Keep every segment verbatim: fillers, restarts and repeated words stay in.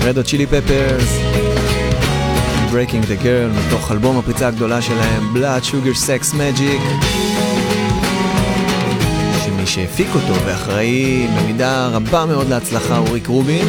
Red Hot Chili Peppers, Breaking the Girl, מתוך אלבום הפריצה הגדולה שלהם, Blood Sugar Sex Magic, שמי שהפיק אותו ואחראי במידה רבה מאוד להצלחה הוא ריק רובין.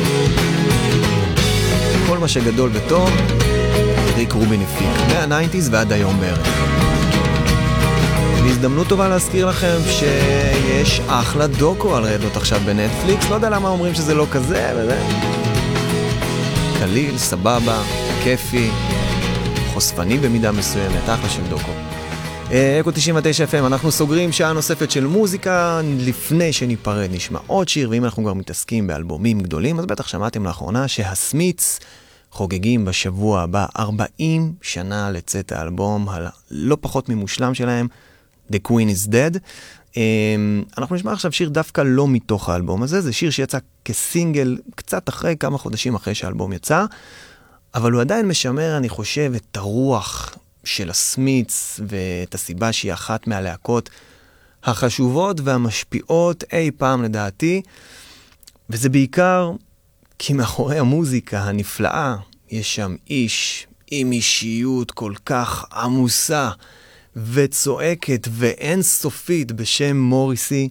כל מה שגדול וטוב, ריק רובין הפיק, מה-תשעים ועד היום בערך. והזדמנות טובה להזכיר לכם שיש אחלה דוקו על רדות עכשיו בנטפליקס, לא יודע למה אומרים שזה לא כזה, וזה קליל, סבבה, כיפי, חושפני במידה מסוימת, אחלה של דוקו. אקו תשעים ותשע אף אם, אנחנו סוגרים שעה נוספת של מוזיקה, לפני שניפרד נשמע עוד שיר, ואם אנחנו כבר מתעסקים באלבומים גדולים, אז בטח שמעתם לאחרונה שהסמיץ חוגגים בשבוע הבא ארבעים שנה לצאת האלבום הלא פחות ממושלם שלהם, The Queen is Dead. אנחנו נשמע עכשיו שיר דווקא לא מתוך האלבום הזה, זה שיר שיצא כסינגל קצת אחרי, כמה חודשים אחרי שהאלבום יצא, אבל הוא עדיין משמר, אני חושב, את הרוח של הסמיץ, ואת הסיבה שהיא אחת מהלהקות החשובות והמשפיעות אי פעם לדעתי, וזה בעיקר כי מאחורי המוזיקה הנפלאה, יש שם איש עם אישיות כל כך עמוסה, וצועקת ואין סופית בשם מוריסי,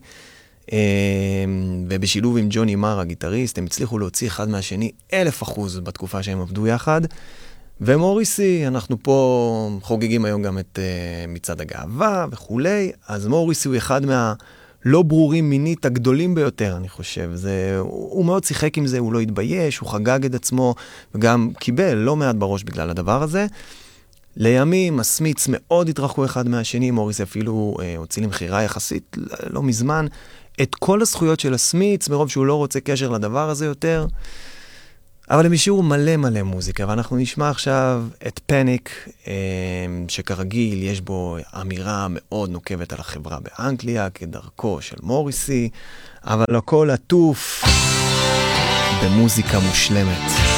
ובשילוב עם ג'וני מר הגיטריסט, הם הצליחו להוציא אחד מהשני אלף אחוז בתקופה שהם עבדו יחד. ומוריסי, אנחנו פה חוגגים היום גם את מצעד הגאווה וכולי, אז מוריסי הוא אחד מהלא ברורים מינית הגדולים ביותר, אני חושב. זה, הוא מאוד שיחק עם זה, הוא לא התבייש, הוא חגג את עצמו, וגם קיבל לא מעט בראש בגלל הדבר הזה. לימים, הסמיץ מאוד התרחקו אחד מהשני, מוריסי אפילו אה, הוציא למחירה יחסית לא מזמן, את כל הזכויות של הסמיץ, מרוב שהוא לא רוצה קשר לדבר הזה יותר, אבל הם השאירו מלא מלא מוזיקה, ואנחנו נשמע עכשיו את פניק, אה, שכרגיל יש בו אמירה מאוד נוקבת על החברה באנגליה, כדרכו של מוריסי, אבל הכל עטוף במוזיקה מושלמת.